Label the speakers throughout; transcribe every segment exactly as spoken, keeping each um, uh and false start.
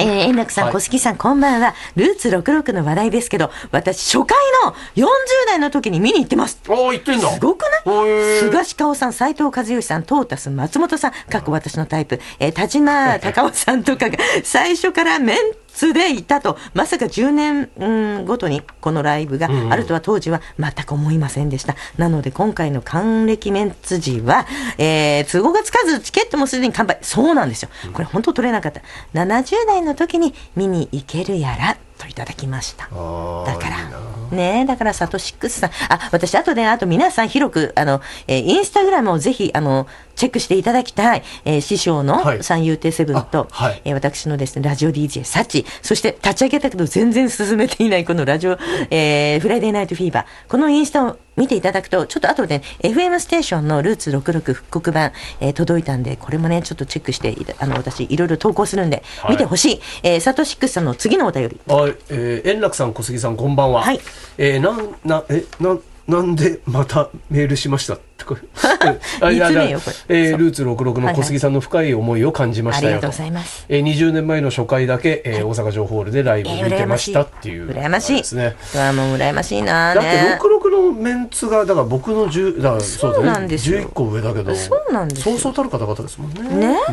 Speaker 1: えー、円楽さん、はい、小杉さん、こんばんは。ルーツろくろくの話題ですけど、私、初回のよんじゅう代の時に見に行ってます。
Speaker 2: ああ、行ってんだ。
Speaker 1: すごくない？菅氏香さん、斉藤和義さん、トータス、松本さん、かっこ私のタイプ、えー、田島隆夫さんとかが最初からメンツでいたと、まさかじゅうねん、うん、ごとにこのライブがあるとは当時は全く思いませんでした。うんうん、なので今回の還暦メンツ時は、えー、都合がつかずチケットもすでに完売。そうなんですよ。これ本当取れなかった。ななじゅう代の時に見に行けるやらといただきました。だからね、だからサトシックスさん、あ、私あとで、あと皆さん広くあの、えー、インスタグラムをぜひあのチェックしていただきたい、えー、師匠の三遊亭セブンと、はい、えー、私のですねラジオ ディージェー サチ、そして立ち上げたけど全然進めていないこのラジオ、えー、フライデーナイトフィーバー、このインスタを見ていただくと、ちょっと後で、ね、エフエム ステーションのルーツろくろく復刻版、えー、届いたんで、これもねちょっとチェックして、あの私いろいろ投稿するんで、はい、見てほしい。えー、サトシックスさんの次のお便り。
Speaker 2: はい、えー、円楽さん、小杉さん、こんばんは。はい、えー、なんなえなんなんでまたメールしましたってこれ
Speaker 1: につめよこれ、
Speaker 2: えー、ルーツろくろくの小杉さんの深い思いを感じましたよと、
Speaker 1: ありがとうございます。
Speaker 2: えー、にじゅうねんまえの初回だけ、えー、大阪城ホールでライブ見てましたっていう、
Speaker 1: 羨ましいですね。うわ、もう羨ましいな。
Speaker 2: だってろくろくのメンツがだから僕のじゅうだからそうだね、じゅういっこ上だけど、
Speaker 1: そうなんですよ、
Speaker 2: そうそうたる方々ですもんね。ね、うん、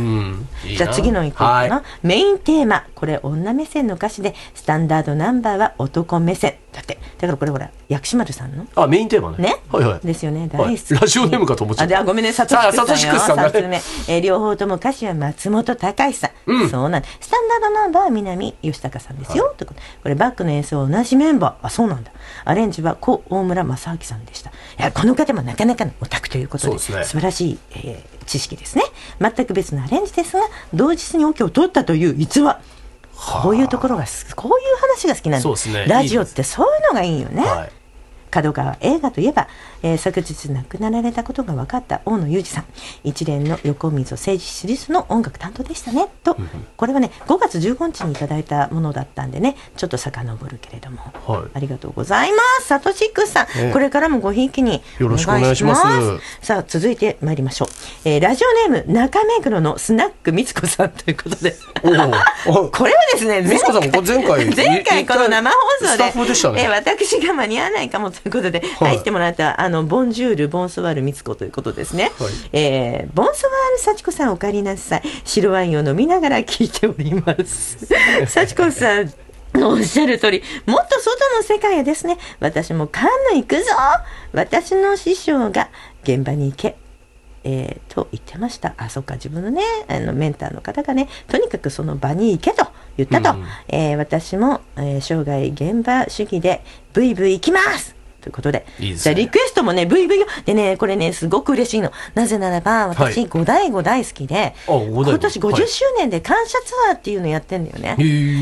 Speaker 2: いい。
Speaker 1: じゃあ次のいこうかな、はい、メインテーマ、これ女目線の歌詞で、スタンダードナンバーは男目線だって。だからこれほら薬師丸さんの
Speaker 2: あメインテーマね。
Speaker 1: ね、
Speaker 2: はいはい、
Speaker 1: ですよね。大好き、
Speaker 2: はい、ラジオネームかと思っちゃった。
Speaker 1: あ、ごめんね、サトシックスさんよ。さんつめ、えー、両方とも歌詞は松本隆さん、うん、そうなん。スタンダードナンバーは南吉高さんですよ、はい、とこれバックの演奏は同じメンバー。あ、そうなんだ。アレンジは故大村正明さんでした。いや、この方もなかなかのオタクということ で, で、ね、素晴らしい、えー、知識ですね。全く別のアレンジですが同日にオケを取ったという逸話。こういうところが、こういう話が好きなんです。
Speaker 2: ね、
Speaker 1: ラジオってそういうのがいいよね。
Speaker 2: はい、
Speaker 1: 角川映画といえば、えー、昨日亡くなられたことが分かった大野裕二さん、一連の横溝正史シリーズの音楽担当でしたねと、うん、これはねごがつじゅうごにちにいただいたものだったんでね、ちょっと遡るけれども、はい、ありがとうございます。サトシックスさん、えー、これからもごひいきに
Speaker 2: よろしくお願いします。
Speaker 1: さあ続いて参りましょう。えー、ラジオネーム中目黒のスナックみつこさんということでこれはですね、
Speaker 2: みつこさんも前回
Speaker 1: 前回この生放送で
Speaker 2: スタッフでしたね、
Speaker 1: えー、私が間に合わないかもということで、はい、入ってもらったあのボンジュールボンソワールみつこということですね、はい、えー、ボンソワール幸子さんお帰りなさい。白ワインを飲みながら聞いております幸子さんのおっしゃる通り、もっと外の世界へですね。私もカンヌ行くぞ、私の師匠が現場に行け、えー、と言ってました。あ、そっか、自分のねあのメンターの方がね、とにかくその場に行けと言ったと、うん、えー、私も、えー、生涯現場主義でブイブイ行きますということで、いいですね、じゃあリクエストもね ブイブイ よでね、これねすごく嬉しいの。なぜならば私、はい、五醍醐大好きで、今年ごじゅっしゅうねんで感謝ツアーっていうのやってんだよね、はい、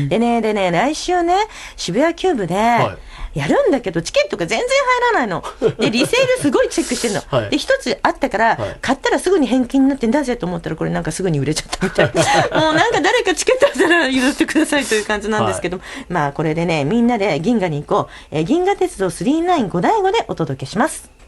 Speaker 1: でねでね来週ね渋谷キューブでやるんだけど、チケットが全然入らないので、リセールすごいチェックしてるの、はい、で一つあったから、はい、買ったらすぐに返金になってんだぜと思ったら、これなんかすぐに売れちゃったみたいもうなんか誰かチケットあったら譲ってくださいという感じなんですけど、はい、まあこれでねみんなで銀河に行こう、えー、銀河鉄道さんじゅうきゅう五醍醐でお届けします。